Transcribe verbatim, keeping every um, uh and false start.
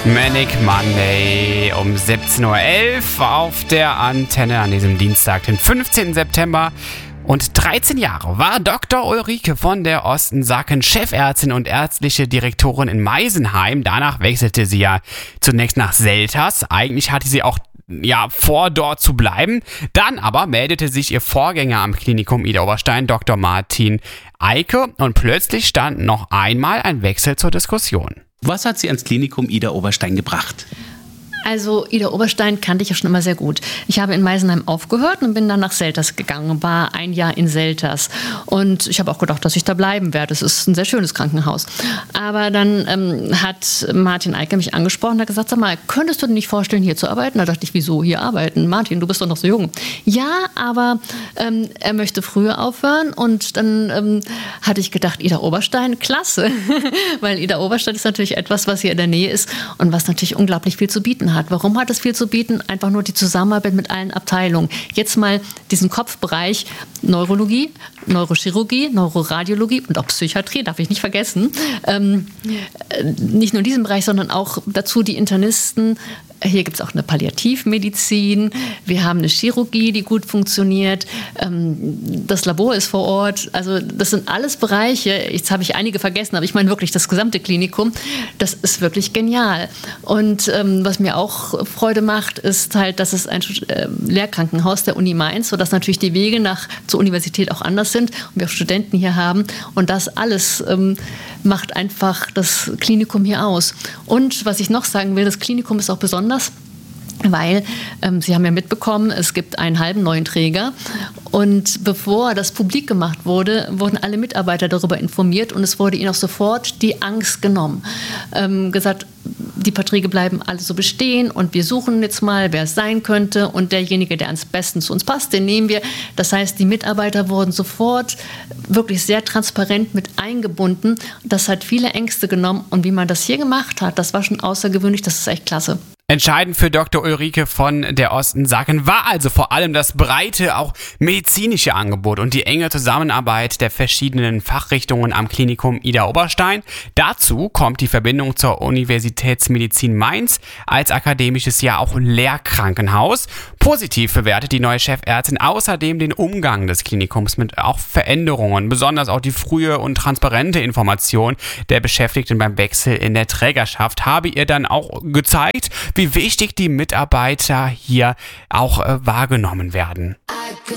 Manic Monday um siebzehn Uhr elf auf der Antenne an diesem Dienstag, den fünfzehnten September. Und dreizehn Jahre war Doktor Ulrike von der Osten-Sacken Chefärztin und ärztliche Direktorin in Meisenheim. Danach wechselte sie ja zunächst nach Selters. Eigentlich hatte sie auch ja vor, dort zu bleiben. Dann aber meldete sich ihr Vorgänger am Klinikum Idar-Oberstein, Doktor Martin Eicke. Und plötzlich stand noch einmal ein Wechsel zur Diskussion. Was hat sie ans Klinikum Idar-Oberstein gebracht? Also Idar-Oberstein kannte ich ja schon immer sehr gut. Ich habe in Meisenheim aufgehört und bin dann nach Selters gegangen, war ein Jahr in Selters. Und ich habe auch gedacht, dass ich da bleiben werde. Es ist ein sehr schönes Krankenhaus. Aber dann ähm, hat Martin Eicke mich angesprochen und hat gesagt, sag mal, könntest du dir nicht vorstellen, hier zu arbeiten? Da dachte ich, wieso hier arbeiten? Martin, du bist doch noch so jung. Ja, aber ähm, er möchte früher aufhören. Und dann ähm, hatte ich gedacht, Idar-Oberstein, klasse. Weil Idar-Oberstein ist natürlich etwas, was hier in der Nähe ist und was natürlich unglaublich viel zu bieten hat. Warum hat es viel zu bieten? Einfach nur die Zusammenarbeit mit allen Abteilungen. Jetzt mal diesen Kopfbereich Neurologie, Neurochirurgie, Neuroradiologie und auch Psychiatrie, darf ich nicht vergessen. Ähm, nicht nur in diesem Bereich, sondern auch dazu die Internisten. Hier gibt es auch eine Palliativmedizin. Wir haben eine Chirurgie, die gut funktioniert. Das Labor ist vor Ort. Also das sind alles Bereiche. Jetzt habe ich einige vergessen, aber ich meine wirklich das gesamte Klinikum. Das ist wirklich genial. Und ähm, was mir auch Freude macht, ist halt, dass es ein äh, Lehrkrankenhaus der Uni Mainz, sodass natürlich die Wege nach zur Universität auch anders sind und wir auch Studenten hier haben. Und das alles ähm, macht einfach das Klinikum hier aus. Und was ich noch sagen will, das Klinikum ist auch besonders, weil, ähm, Sie haben ja mitbekommen, es gibt einen halben neuen Träger und bevor das publik gemacht wurde, wurden alle Mitarbeiter darüber informiert und es wurde ihnen auch sofort die Angst genommen. Ähm, gesagt, die Verträge bleiben alle so bestehen und wir suchen jetzt mal, wer es sein könnte und derjenige, der am besten zu uns passt, den nehmen wir. Das heißt, die Mitarbeiter wurden sofort wirklich sehr transparent mit eingebunden. Das hat viele Ängste genommen und wie man das hier gemacht hat, das war schon außergewöhnlich, das ist echt klasse. Entscheidend für Doktor Ulrike von der Osten-Sacken war also vor allem das breite, auch medizinische Angebot und die enge Zusammenarbeit der verschiedenen Fachrichtungen am Klinikum Idar-Oberstein. Dazu kommt die Verbindung zur Universitätsmedizin Mainz als akademisches, ja auch Lehrkrankenhaus. Positiv bewertet die neue Chefärztin außerdem den Umgang des Klinikums mit auch Veränderungen, besonders auch die frühe und transparente Information der Beschäftigten beim Wechsel in der Trägerschaft habe ihr dann auch gezeigt, wie wichtig die Mitarbeiter hier auch äh, wahrgenommen werden.